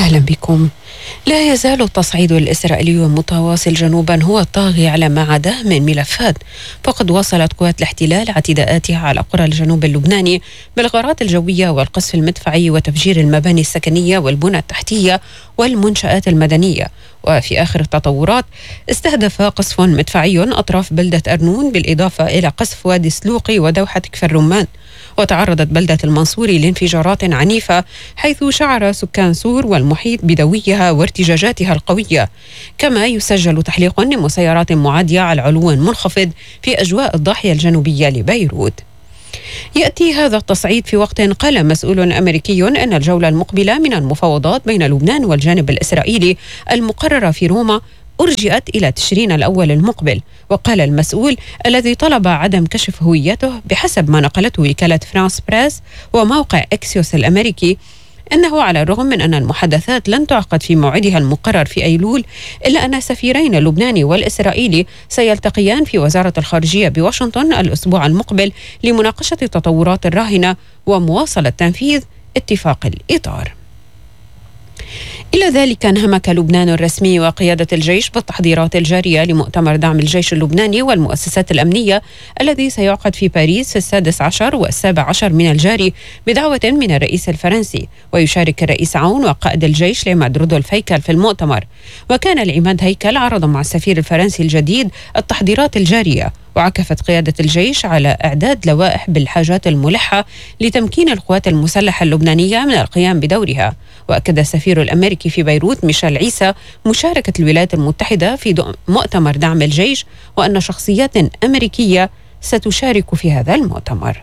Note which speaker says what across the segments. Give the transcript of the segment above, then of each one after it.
Speaker 1: أهلا بكم. لا يزال التصعيد الإسرائيلي المتواصل جنوبا هو الطاغي على ما عداه من ملفات، فقد واصلت قوات الاحتلال اعتداءاتها على قرى الجنوب اللبناني بالغارات الجوية والقصف المدفعي وتفجير المباني السكنية والبنى التحتية والمنشآت المدنية. وفي آخر التطورات استهدف قصف مدفعي أطراف بلدة أرنون بالإضافة إلى قصف وادي سلوقي ودوحة كفر رمان. وتعرضت بلدة المنصوري لانفجارات عنيفة، حيث شعر سكان سور والمحيط بدويها وارتجاجاتها القوية. كما يسجل تحليق لمسيرات معادية على علو منخفض في أجواء الضاحية الجنوبية لبيروت. يأتي هذا التصعيد في وقت قال مسؤول أمريكي أن الجولة المقبلة من المفاوضات بين لبنان والجانب الإسرائيلي المقررة في روما أرجئت إلى تشرين الأول المقبل. وقال المسؤول الذي طلب عدم كشف هويته بحسب ما نقلته وكالة فرانس بريس وموقع إكسيوس الأمريكي أنه على الرغم من أن المحادثات لن تعقد في موعدها المقرر في أيلول، إلا أن سفيرين اللبناني والإسرائيلي سيلتقيان في وزارة الخارجية بواشنطن الأسبوع المقبل لمناقشة التطورات الراهنة ومواصلة تنفيذ اتفاق الإطار. إلى ذلك انهمك لبنان الرسمي وقيادة الجيش بالتحضيرات الجارية لمؤتمر دعم الجيش اللبناني والمؤسسات الأمنية الذي سيعقد في باريس في 16 و17 من الجاري بدعوة من الرئيس الفرنسي. ويشارك الرئيس عون وقائد الجيش العماد رودولف هيكل في المؤتمر. وكان العماد هيكل عرض مع السفير الفرنسي الجديد التحضيرات الجارية، وعكفت قيادة الجيش على إعداد لوائح بالحاجات الملحة لتمكين القوات المسلحة اللبنانية من القيام بدورها. وأكد السفير الأمريكي في بيروت ميشيل عيسى مشاركة الولايات المتحدة في مؤتمر دعم الجيش، وأن شخصيات أمريكية ستشارك في هذا المؤتمر.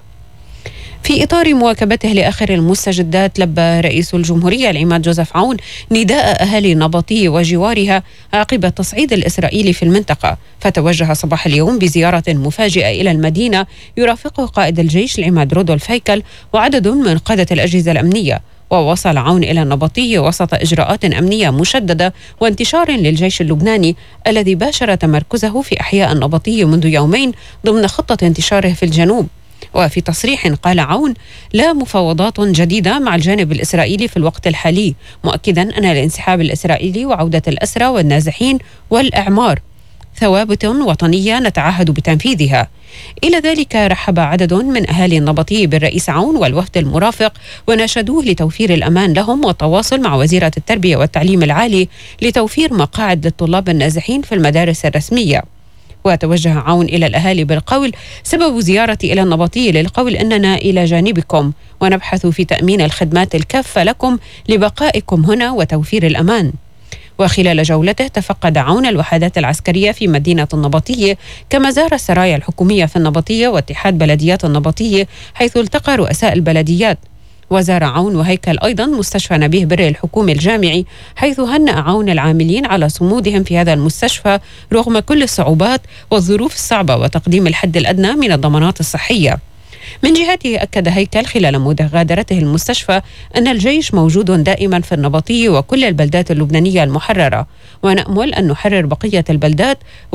Speaker 1: في إطار مواكبته لآخر المستجدات، لبى رئيس الجمهورية العماد جوزيف عون نداء أهالي نبطي وجوارها عقب التصعيد الإسرائيلي في المنطقة، فتوجه صباح اليوم بزيارة مفاجئة إلى المدينة يرافقه قائد الجيش العماد رودولف هيكل وعدد من قادة الأجهزة الأمنية. ووصل عون إلى النبطية وسط إجراءات أمنية مشددة وانتشار للجيش اللبناني الذي باشر تمركزه في أحياء النبطية منذ يومين ضمن خطة انتشاره في الجنوب. وفي تصريح قال عون: لا مفاوضات جديدة مع الجانب الإسرائيلي في الوقت الحالي، مؤكدا أن الانسحاب الإسرائيلي وعودة الأسرى والنازحين والإعمار ثوابت وطنية نتعهد بتنفيذها. إلى ذلك رحب عدد من أهالي النبطي بالرئيس عون والوفد المرافق، وناشدوه لتوفير الأمان لهم والتواصل مع وزيرة التربية والتعليم العالي لتوفير مقاعد للطلاب النازحين في المدارس الرسمية. وتوجه عون إلى الأهالي بالقول: سبب زيارتي إلى النبطية للقول أننا إلى جانبكم ونبحث في تأمين الخدمات الكافة لكم لبقائكم هنا وتوفير الأمان. وخلال جولته تفقد عون الوحدات العسكرية في مدينة النبطية، كما زار السرايا الحكومية في النبطية واتحاد بلديات النبطية حيث التقى رؤساء البلديات. وزار عون وهيكل أيضا مستشفى نبيه بري الحكومي الجامعي، حيث هنأ عون العاملين على صمودهم في هذا المستشفى رغم كل الصعوبات والظروف الصعبة وتقديم الحد الأدنى من الضمانات الصحية. من جهته أكد هيكل خلال مغادرته المستشفى أن الجيش موجود دائما في النبطية وكل البلدات اللبنانية المحررة، ونأمل أن نحرر بقية البلدات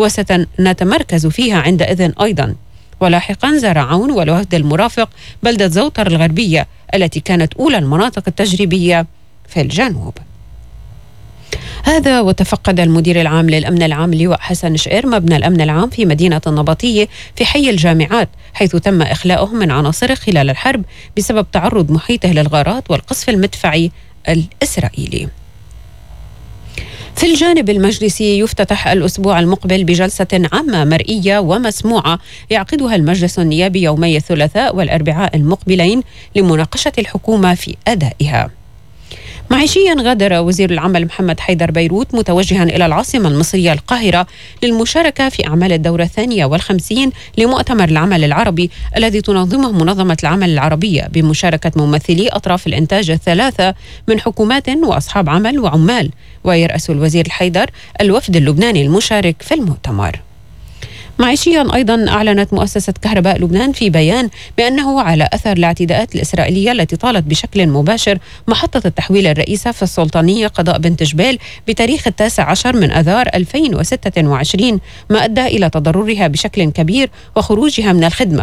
Speaker 1: وسنتمركز فيها عندئذ أيضا. ولاحقا زار عون والوفد المرافق بلدة زوطر الغربية التي كانت أولى المناطق التجريبية في الجنوب. هذا وتفقد المدير العام للأمن العام لواء حسن شقير مبنى الأمن العام في مدينة النبطية في حي الجامعات، حيث تم إخلاؤه من عناصره خلال الحرب بسبب تعرض محيطه للغارات والقصف المدفعي الإسرائيلي. في الجانب المجلسي يفتتح الأسبوع المقبل بجلسة عامة مرئية ومسموعة يعقدها المجلس النيابي يومي الثلاثاء والأربعاء المقبلين لمناقشة الحكومة في أدائها. معيشيا غادر وزير العمل محمد حيدر بيروت متوجها إلى العاصمة المصرية القاهرة للمشاركة في أعمال الدورة 52 لمؤتمر العمل العربي الذي تنظمه منظمة العمل العربية بمشاركة ممثلي أطراف الإنتاج الثلاثة من حكومات وأصحاب عمل وعمال. ويرأس الوزير الحيدر الوفد اللبناني المشارك في المؤتمر. معيشيا أيضا أعلنت مؤسسة كهرباء لبنان في بيان بأنه على أثر الاعتداءات الإسرائيلية التي طالت بشكل مباشر محطة التحويل الرئيسة في السلطانية قضاء بنت جبيل بتاريخ 19 من أذار 2026 ما أدى إلى تضررها بشكل كبير وخروجها من الخدمة،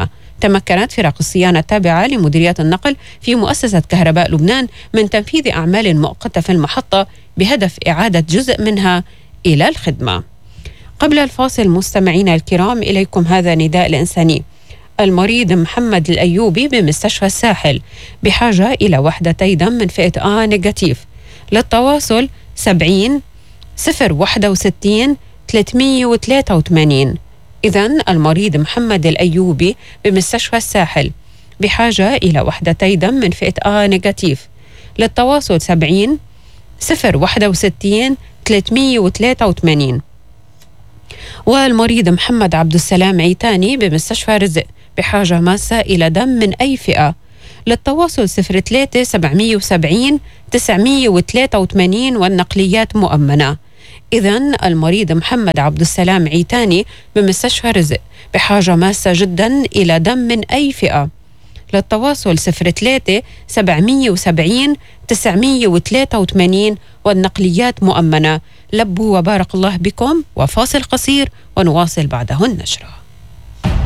Speaker 1: تمكنت فرق الصيانة التابعة لمديريات النقل في مؤسسة كهرباء لبنان من تنفيذ أعمال مؤقتة في المحطة بهدف إعادة جزء منها إلى الخدمة. قبل الفاصل مستمعينا الكرام، إليكم هذا نداء الإنساني. المريض محمد الأيوبي بمستشفى الساحل بحاجة إلى وحدتي دم من فئة A نيجاتيف. للتواصل 70 061 383. إذن المريض محمد الأيوبي بمستشفى الساحل بحاجة إلى وحدتي دم من فئة A نيجاتيف. للتواصل 70 061 383. والمريض محمد عبد السلام عيتاني بمستشفى رزق بحاجة ماسة إلى دم من أي فئة. للتواصل 03 770 983 والنقليات مؤمنة. إذن المريض محمد عبد السلام عيتاني بمستشفى رزق بحاجة ماسة جدا إلى دم من أي فئة. للتواصل 03 770 983 والنقليات مؤمنة. لبوا وبارك الله بكم، وفاصل قصير ونواصل بعده النشرة.